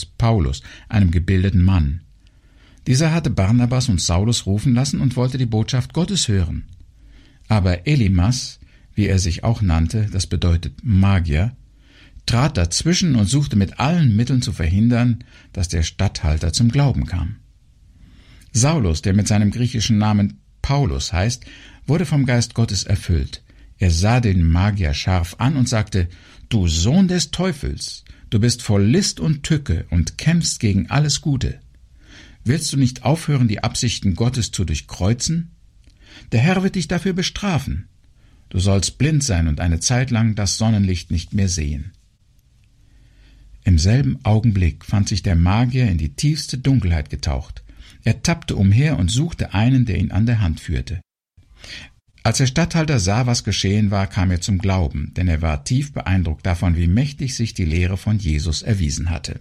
kurz Paulus, einem gebildeten Mann. Dieser hatte Barnabas und Saulus rufen lassen und wollte die Botschaft Gottes hören. Aber Elimas, wie er sich auch nannte, das bedeutet Magier, trat dazwischen und suchte mit allen Mitteln zu verhindern, dass der Statthalter zum Glauben kam. Saulus, der mit seinem griechischen Namen Paulus heißt, wurde vom Geist Gottes erfüllt. Er sah den Magier scharf an und sagte: »Du Sohn des Teufels, du bist voll List und Tücke und kämpfst gegen alles Gute. Willst du nicht aufhören, die Absichten Gottes zu durchkreuzen? Der Herr wird dich dafür bestrafen. Du sollst blind sein und eine Zeit lang das Sonnenlicht nicht mehr sehen.« Im selben Augenblick fand sich der Magier in die tiefste Dunkelheit getaucht. Er tappte umher und suchte einen, der ihn an der Hand führte. Als der Statthalter sah, was geschehen war, kam er zum Glauben, denn er war tief beeindruckt davon, wie mächtig sich die Lehre von Jesus erwiesen hatte.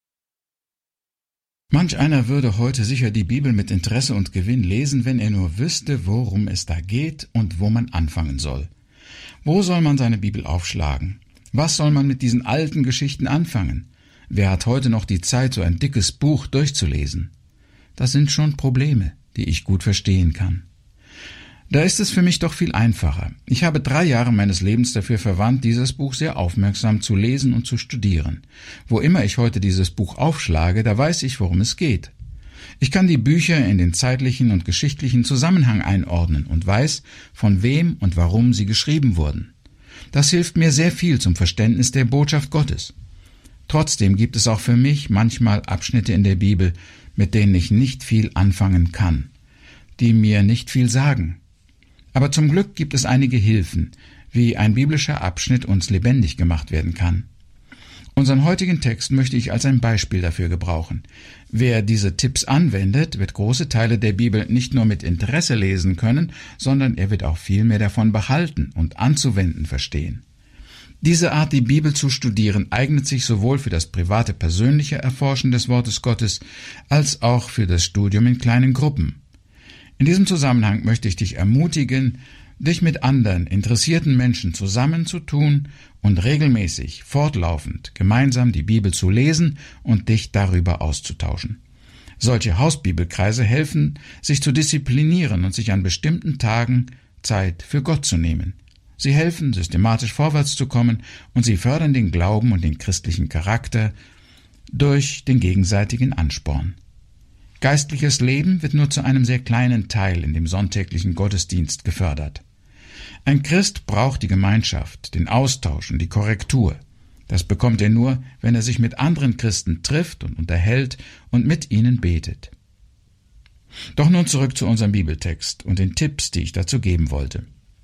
Manch einer würde heute sicher die Bibel mit Interesse und Gewinn lesen, wenn er nur wüsste, worum es da geht und wo man anfangen soll. Wo soll man seine Bibel aufschlagen? Was soll man mit diesen alten Geschichten anfangen? Wer hat heute noch die Zeit, so ein dickes Buch durchzulesen? Das sind schon Probleme, die ich gut verstehen kann. Da ist es für mich doch viel einfacher. Ich habe 3 Jahre meines Lebens dafür verwandt, dieses Buch sehr aufmerksam zu lesen und zu studieren. Wo immer ich heute dieses Buch aufschlage, da weiß ich, worum es geht. Ich kann die Bücher in den zeitlichen und geschichtlichen Zusammenhang einordnen und weiß, von wem und warum sie geschrieben wurden. Das hilft mir sehr viel zum Verständnis der Botschaft Gottes. Trotzdem gibt es auch für mich manchmal Abschnitte in der Bibel, mit denen ich nicht viel anfangen kann, die mir nicht viel sagen. Aber zum Glück gibt es einige Hilfen, wie ein biblischer Abschnitt uns lebendig gemacht werden kann. Unseren heutigen Text möchte ich als ein Beispiel dafür gebrauchen. Wer diese Tipps anwendet, wird große Teile der Bibel nicht nur mit Interesse lesen können, sondern er wird auch viel mehr davon behalten und anzuwenden verstehen. Diese Art, die Bibel zu studieren, eignet sich sowohl für das private, persönliche Erforschen des Wortes Gottes als auch für das Studium in kleinen Gruppen. In diesem Zusammenhang möchte ich dich ermutigen, dich mit anderen interessierten Menschen zusammenzutun und regelmäßig, fortlaufend gemeinsam die Bibel zu lesen und dich darüber auszutauschen. Solche Hausbibelkreise helfen, sich zu disziplinieren und sich an bestimmten Tagen Zeit für Gott zu nehmen. Sie helfen, systematisch vorwärts zu kommen, und sie fördern den Glauben und den christlichen Charakter durch den gegenseitigen Ansporn. Geistliches Leben wird nur zu einem sehr kleinen Teil in dem sonntäglichen Gottesdienst gefördert. Ein Christ braucht die Gemeinschaft, den Austausch und die Korrektur. Das bekommt er nur, wenn er sich mit anderen Christen trifft und unterhält und mit ihnen betet. Doch nun zurück zu unserem Bibeltext und den Tipps, die ich dazu geben wollte.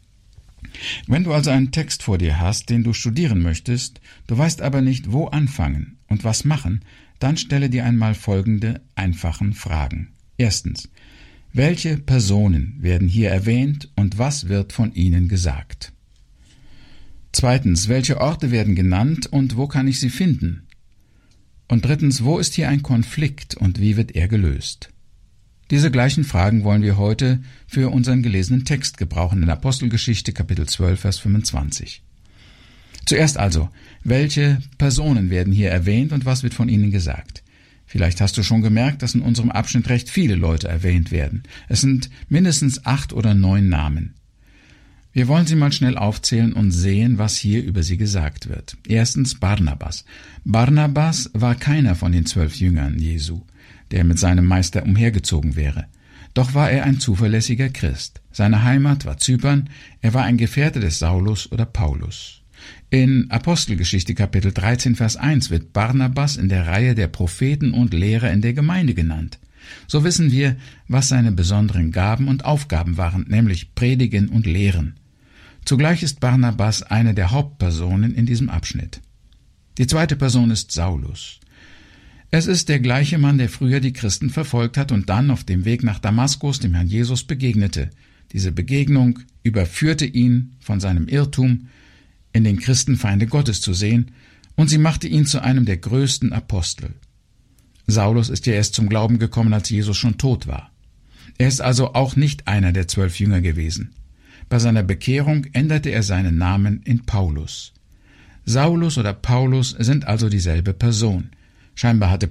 Wenn du also einen Text vor dir hast, den du studieren möchtest, du weißt aber nicht, wo anfangen und was machen, dann stelle dir einmal folgende einfachen Fragen. Erstens: Welche Personen werden hier erwähnt und was wird von ihnen gesagt? Zweitens: Welche Orte werden genannt und wo kann ich sie finden? Und drittens: Wo ist hier ein Konflikt und wie wird er gelöst? Diese gleichen Fragen wollen wir heute für unseren gelesenen Text gebrauchen in Apostelgeschichte Kapitel 12, Vers 25. Zuerst also: Welche Personen werden hier erwähnt und was wird von ihnen gesagt? Vielleicht hast du schon gemerkt, dass in unserem Abschnitt recht viele Leute erwähnt werden. Es sind mindestens 8 oder 9 Namen. Wir wollen sie mal schnell aufzählen und sehen, was hier über sie gesagt wird. Erstens Barnabas. Barnabas war keiner von den 12 Jüngern Jesu, der mit seinem Meister umhergezogen wäre. Doch war er ein zuverlässiger Christ. Seine Heimat war Zypern, er war ein Gefährte des Saulus oder Paulus. In Apostelgeschichte Kapitel 13, Vers 1 wird Barnabas in der Reihe der Propheten und Lehrer in der Gemeinde genannt. So wissen wir, was seine besonderen Gaben und Aufgaben waren, nämlich Predigen und Lehren. Zugleich ist Barnabas eine der Hauptpersonen in diesem Abschnitt. Die zweite Person ist Saulus. Es ist der gleiche Mann, der früher die Christen verfolgt hat und dann auf dem Weg nach Damaskus dem Herrn Jesus begegnete. Diese Begegnung überführte ihn von seinem Irrtum, in den Christen Feinde Gottes zu sehen, und sie machte ihn zu einem der größten Apostel. Saulus ist ja erst zum Glauben gekommen, als Jesus schon tot war. Er ist also auch nicht einer der 12 Jünger gewesen. Bei seiner Bekehrung änderte er seinen Namen in Paulus. Saulus oder Paulus sind also dieselbe Person. Scheinbar hatte